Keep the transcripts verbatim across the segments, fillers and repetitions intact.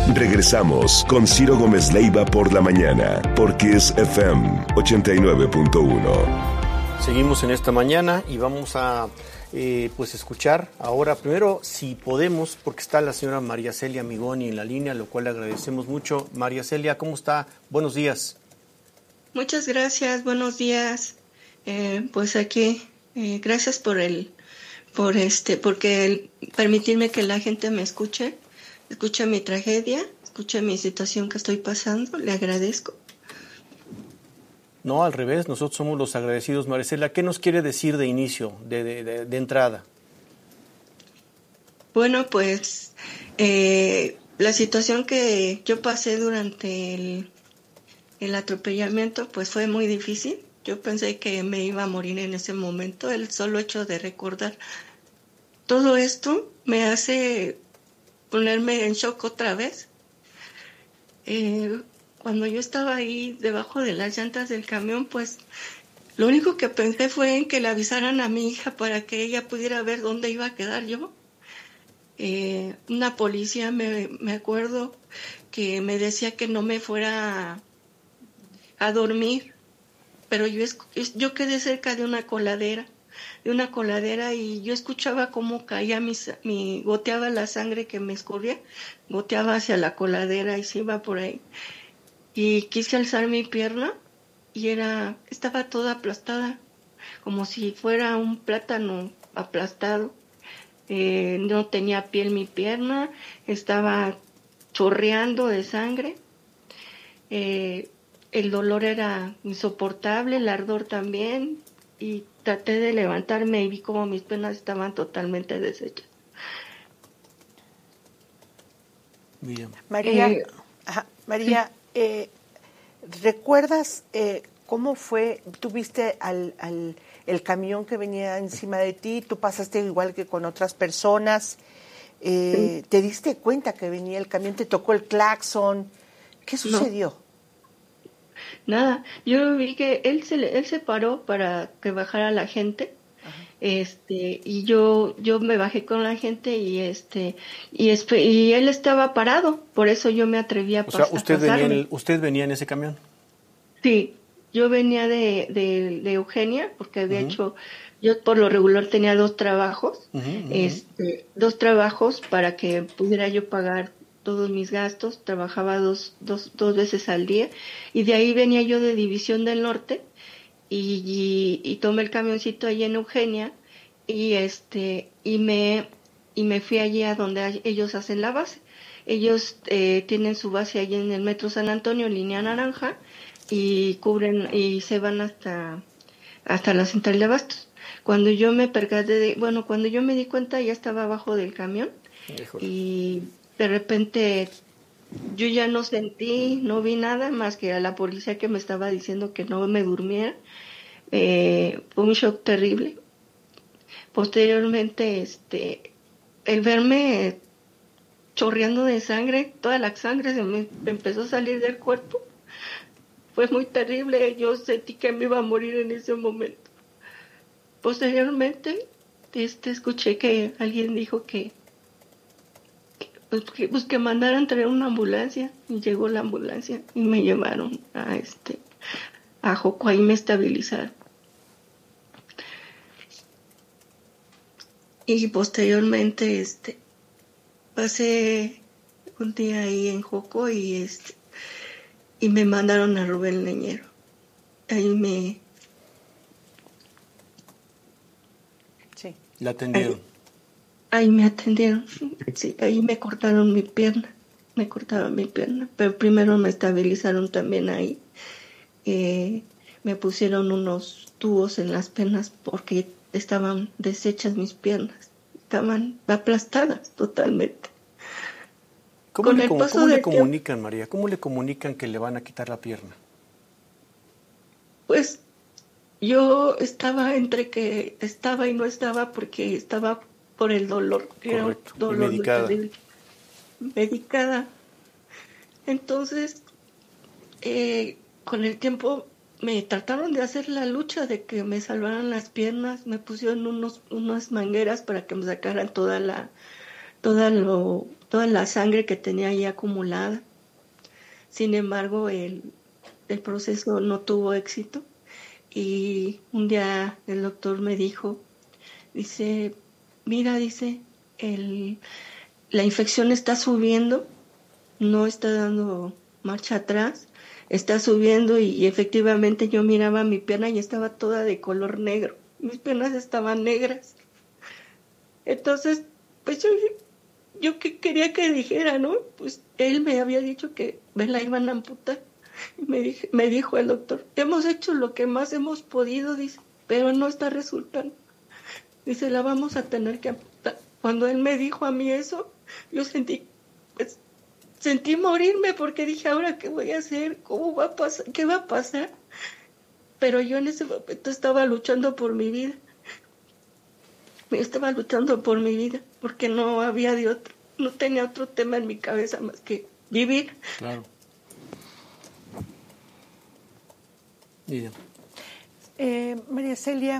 Regresamos con Ciro Gómez Leiva por la mañana, por Kiss F M ochenta y nueve punto uno. Seguimos en esta mañana y vamos a eh, pues escuchar ahora, primero, si podemos, porque está la señora María Celia Migoni en la línea, lo cual le agradecemos mucho. María Celia, ¿cómo está? Buenos días. Muchas gracias, buenos días. Eh, pues aquí, eh, gracias por el, por este, porque el, permitirme que la gente me escuche. Escucha mi tragedia, escucha mi situación que estoy pasando, le agradezco. No, al revés, nosotros somos los agradecidos. Maricela, ¿qué nos quiere decir de inicio, de, de, de, de entrada? Bueno, pues eh, la situación que yo pasé durante el, el atropellamiento pues fue muy difícil. Yo pensé que me iba a morir en ese momento. El solo hecho de recordar todo esto me hace ponerme en shock otra vez. Eh, cuando yo estaba ahí debajo de las llantas del camión, pues lo único que pensé fue en que le avisaran a mi hija para que ella pudiera ver dónde iba a quedar yo. Eh, una policía, me, me acuerdo, que me decía que no me fuera a, a dormir, pero yo, yo quedé cerca de una coladera. de una coladera y yo escuchaba cómo caía mi, mi goteaba la sangre que me escurría, goteaba hacia la coladera y se iba por ahí. Y quise alzar mi pierna y era estaba toda aplastada, como si fuera un plátano aplastado. Eh, no tenía piel mi pierna, estaba chorreando de sangre. Eh, el dolor era insoportable, el ardor también, y traté de levantarme y vi como mis piernas estaban totalmente deshechas. Bien. María, eh, ajá, María, eh, ¿recuerdas eh, cómo fue? ¿Tú viste al, al, el camión que venía encima de ti? ¿Tú pasaste igual que con otras personas? Eh, sí. ¿Te diste cuenta que venía el camión? ¿Te tocó el claxon? ¿Qué sucedió? No. Nada, yo vi que él se él se paró para que bajara la gente. Ajá. Este y yo yo me bajé con la gente y este y y él estaba parado, por eso yo me atreví a pasar. O sea, usted venía en el, usted venía en ese camión. Sí, yo venía de de, de Eugenia porque había uh-huh. hecho yo por lo regular tenía dos trabajos, uh-huh, uh-huh. este dos trabajos para que pudiera yo pagar todos mis gastos, trabajaba dos, dos, dos veces al día y de ahí venía yo de División del Norte y, y, y tomé el camioncito allí en Eugenia y este y me y me fui allí a donde ellos hacen la base. Ellos eh, tienen su base allí en el Metro San Antonio, línea naranja, y cubren y se van hasta hasta la central de abastos. Cuando yo me percaté de, bueno, cuando yo me di cuenta ya estaba abajo del camión. Híjole. Y de repente yo ya no sentí, no vi nada más que a la policía que me estaba diciendo que no me durmiera. Eh, fue un shock terrible. Posteriormente, este, el verme chorreando de sangre, toda la sangre se me empezó a salir del cuerpo. Fue muy terrible, yo sentí que me iba a morir en ese momento. Posteriormente, este, escuché que alguien dijo que Pues que, pues que mandaran traer una ambulancia y llegó la ambulancia y me llevaron a este a Joco, ahí me estabilizaron y posteriormente este pasé un día ahí en Joco y este y me mandaron a Rubén Leñero. Ahí me sí la atendieron. Ahí, Ahí me atendieron, sí, ahí me cortaron mi pierna, me cortaron mi pierna, pero primero me estabilizaron también ahí, eh, me pusieron unos tubos en las piernas porque estaban deshechas mis piernas, estaban aplastadas totalmente. ¿Cómo, le, cómo, ¿cómo le comunican, tiempo, María? ¿Cómo le comunican que le van a quitar la pierna? Pues yo estaba entre que estaba y no estaba porque estaba por el dolor, que era un dolor muy terrible. Medicada. Entonces, eh, con el tiempo me trataron de hacer la lucha de que me salvaran las piernas, me pusieron unos unas mangueras para que me sacaran toda la toda lo toda la sangre que tenía ahí acumulada. Sin embargo, el, el proceso no tuvo éxito y un día el doctor me dijo, dice, mira, dice, el, la infección está subiendo, no está dando marcha atrás, está subiendo y, y efectivamente yo miraba mi pierna y estaba toda de color negro, mis piernas estaban negras. Entonces, pues yo, yo que quería que dijera, ¿no? Pues él me había dicho que me la iban a amputar. Y me, dije, me dijo el doctor, hemos hecho lo que más hemos podido, dice, pero no está resultando. Dice, la vamos a tener que amputar. Cuando él me dijo a mí eso, yo sentí, pues, sentí morirme porque dije, ¿ahora qué voy a hacer? ¿Cómo va a pasar? ¿Qué va a pasar? Pero yo en ese momento estaba luchando por mi vida. Yo estaba luchando por mi vida porque no había de otro, no tenía otro tema en mi cabeza más que vivir. Claro. Eh, María Celia,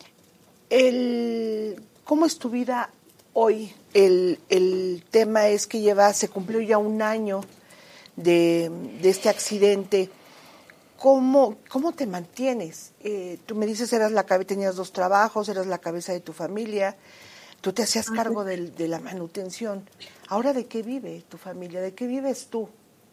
el, ¿cómo es tu vida hoy? El, el tema es que lleva, se cumplió ya un año de, de este accidente. ¿Cómo, cómo te mantienes? Eh, tú me dices, eras la cabeza, tenías dos trabajos, eras la cabeza de tu familia, tú te hacías cargo de, de la manutención. ¿Ahora de qué vive tu familia? ¿De qué vives tú?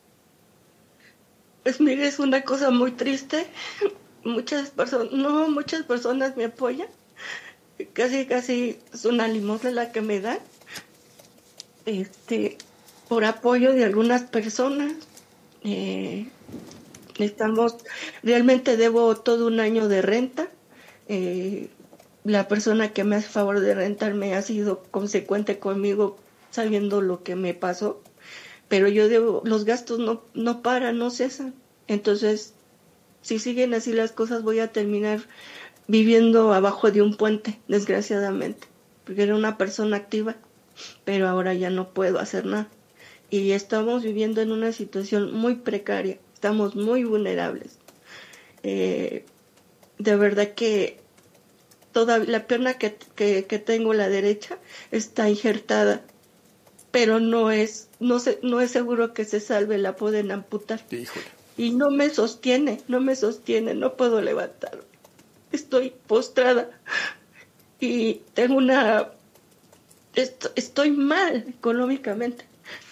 Pues mire, es una cosa muy triste. Muchas personas, no, muchas personas me apoyan. Casi, casi es una limosna la que me dan. Este, por apoyo de algunas personas. Eh, estamos, realmente debo todo un año de renta. Eh, la persona que me hace favor de rentarme ha sido consecuente conmigo, sabiendo lo que me pasó. Pero yo debo, los gastos no, no paran, no cesan. Entonces, si siguen así las cosas, voy a terminar viviendo abajo de un puente, desgraciadamente. Porque era una persona activa, pero ahora ya no puedo hacer nada. Y estamos viviendo en una situación muy precaria, estamos muy vulnerables. Eh, de verdad que toda la pierna que, que, que tengo, la derecha, está injertada. Pero no es, no se, no es seguro que se salve, la pueden amputar. Híjole. Y no me sostiene, no me sostiene, no puedo levantarme. Estoy postrada y tengo una, est- estoy mal económicamente.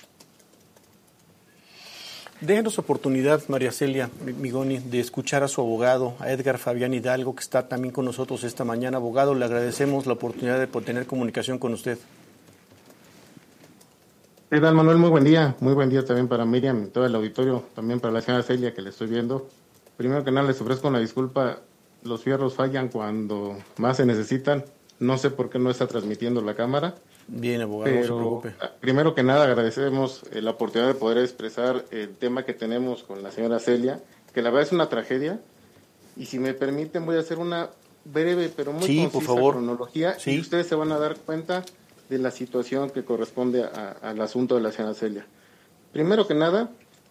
Déjenos oportunidad, María Celia Migoni, de escuchar a su abogado, a Edgar Fabián Hidalgo, que está también con nosotros esta mañana. Abogado, le agradecemos la oportunidad de poder tener comunicación con usted. ¿Qué tal, Manuel? Muy buen día. Muy buen día también para Miriam y todo el auditorio, también para la señora Celia que le estoy viendo. Primero que nada les ofrezco una disculpa. Los fierros fallan cuando más se necesitan. No sé por qué no está transmitiendo la cámara. Bien, abogado, pero, no se preocupe. Primero que nada agradecemos eh, la oportunidad de poder expresar el tema que tenemos con la señora Celia, que la verdad es una tragedia. Y si me permiten voy a hacer una breve pero muy sí, concisa por favor. cronología Sí. y ustedes se van a dar cuenta de la situación que corresponde a, a, al asunto de la señora Celia. Primero que nada,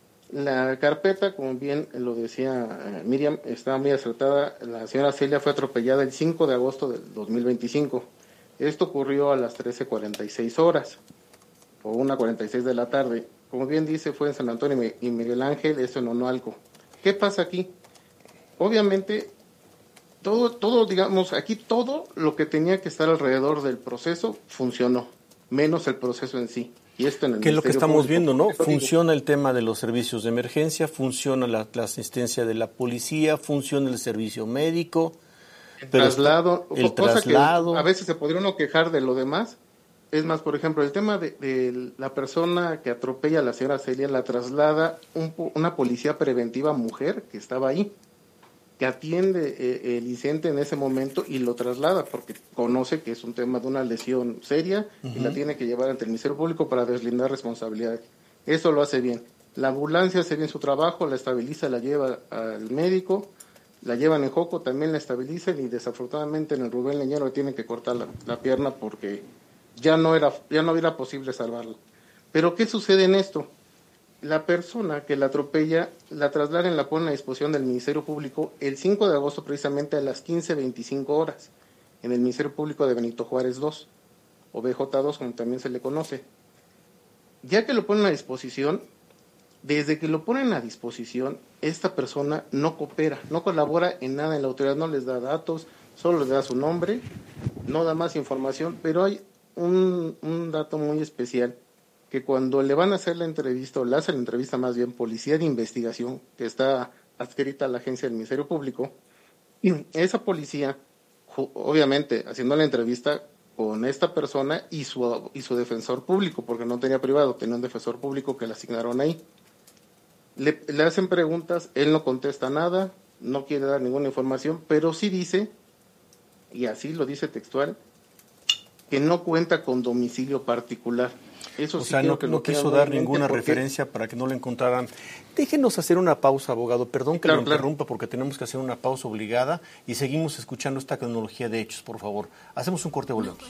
la carpeta, como bien lo decía eh, Miriam, estaba muy acertada. La señora Celia fue atropellada el cinco de agosto del dos mil veinticinco. Esto ocurrió a las trece cuarenta y seis horas, o una cuarenta y seis de la tarde. Como bien dice, fue en San Antonio y Miguel Ángel, eso en Onoalco. ¿Qué pasa aquí? Obviamente, todo, todo, digamos, aquí todo lo que tenía que estar alrededor del proceso funcionó, menos el proceso en sí. Y esto en el ¿Qué es lo que estamos Público, viendo, no? digo, Funciona el tema de los servicios de emergencia, funciona la, la asistencia de la policía, funciona el servicio médico. El pero traslado, el cosa traslado. que a veces se podría uno quejar de lo demás. Es más, por ejemplo, el tema de, de la persona que atropella a la señora Celia la traslada un, una policía preventiva mujer que estaba ahí, que atiende eh, el incidente en ese momento y lo traslada porque conoce que es un tema de una lesión seria uh-huh. y la tiene que llevar ante el Ministerio Público para deslindar responsabilidades. Eso lo hace bien. La ambulancia hace bien su trabajo, la estabiliza, la lleva al médico, la llevan en Joco, también la estabilizan y desafortunadamente en el Rubén Leñero le tienen que cortar la, la pierna porque ya no era ya no era posible salvarla. Pero ¿qué sucede en esto? La persona que la atropella la trasladan, la ponen a disposición del Ministerio Público el cinco de agosto precisamente a las quince veinticinco horas en el Ministerio Público de Benito Juárez dos o B J dos como también se le conoce. ya que lo ponen a disposición, desde que lo ponen a disposición, esta persona no coopera, no colabora en nada en la autoridad, no les da datos, solo les da su nombre, no da más información, pero hay un, un dato muy especial, que cuando le van a hacer la entrevista, o le hace la entrevista más bien, Policía de Investigación, que está adscrita a la agencia del Ministerio Público, y esa policía, obviamente, haciendo la entrevista con esta persona y su, y su defensor público, porque no tenía privado, tenía un defensor público que le asignaron ahí. Le, le hacen preguntas, él no contesta nada, no quiere dar ninguna información, pero sí dice, y así lo dice textual, que no cuenta con domicilio particular. Eso o sí sea, no, que no quiso dar ninguna porque... referencia para que no lo encontraran. Déjenos hacer una pausa, abogado. Perdón que claro, lo interrumpa, claro. Porque tenemos que hacer una pausa obligada y seguimos escuchando esta cronología de hechos, por favor. Hacemos un corte, volvemos.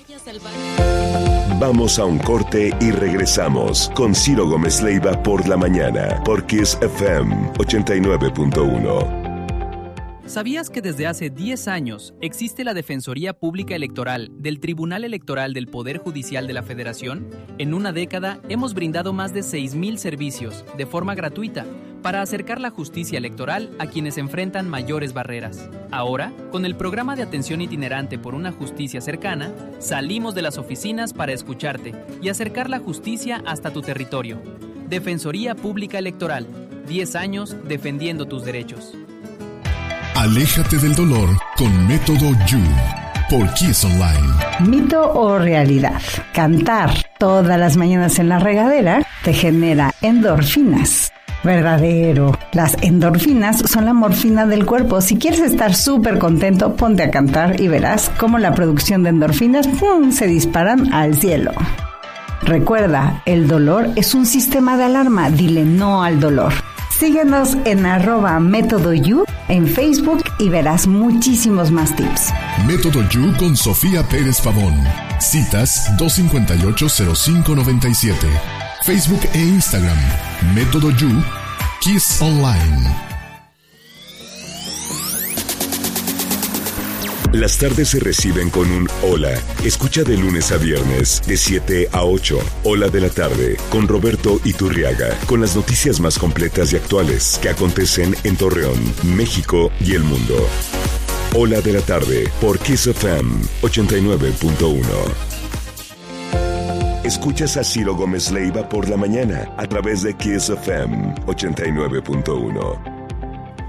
Vamos a un corte y regresamos con Ciro Gómez Leiva por la mañana, por Kiss F M ochenta y nueve punto uno. ¿Sabías que desde hace diez años existe la Defensoría Pública Electoral del Tribunal Electoral del Poder Judicial de la Federación? En una década hemos brindado más de seis mil servicios de forma gratuita para acercar la justicia electoral a quienes enfrentan mayores barreras. Ahora, con el programa de atención itinerante por una justicia cercana, salimos de las oficinas para escucharte y acercar la justicia hasta tu territorio. Defensoría Pública Electoral, diez años defendiendo tus derechos. Aléjate del dolor con Método You por Kiss Online. ¿Mito o realidad? Cantar todas las mañanas en la regadera te genera endorfinas. Verdadero. Las endorfinas son la morfina del cuerpo. Si quieres estar súper contento, ponte a cantar y verás cómo la producción de endorfinas ¡pum!, se disparan al cielo. Recuerda, el dolor es un sistema de alarma. Dile no al dolor. Síguenos en arroba Método You en Facebook y verás muchísimos más tips. Método You con Sofía Pérez Pavón. Citas dos cinco ocho cero cinco nueve siete. Facebook e Instagram. Método You, Kiss Online. Las tardes se reciben con un hola. Escucha de lunes a viernes, de siete a ocho. Hola de la tarde, con Roberto Iturriaga. Con las noticias más completas y actuales que acontecen en Torreón, México y el mundo. Hola de la tarde, por Kiss F M ochenta y nueve punto uno. Escuchas a Ciro Gómez Leiva por la mañana a través de Kiss F M ochenta y nueve punto uno.